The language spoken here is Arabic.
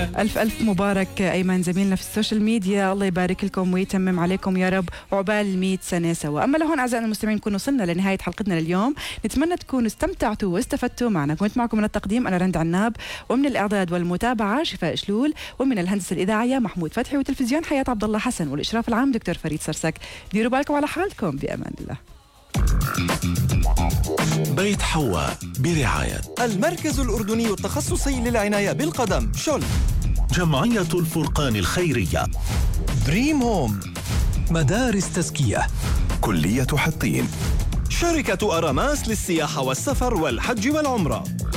ألف ألف مبارك أيمن زميلنا في السوشيال ميديا، الله يبارك لكم ويتمم عليكم يا رب وعقبال 100 سنة سوا. أما لهون أعزائنا المستمعين نكون وصلنا لنهاية حلقتنا لليوم، نتمنى تكونوا استمتعتوا واستفدتوا معنا. كنت معكم من التقديم أنا رند عناب، ومن الإعداد والمتابعة شفاء شلول، ومن الهندسة الإذاعية محمود فتحي، وتلفزيون حياة عبد الله حسن، والإشراف العام دكتور فريد سرسك. ديروا بالكم على حالكم، بأمان الله. بيت حواء برعاية المركز الأردني التخصصي للعناية بالقدم شل، جمعية الفرقان الخيرية، دريم هوم، مدارس تزكية، كلية حطين، شركة أراماس للسياحة والسفر والحج والعمرة.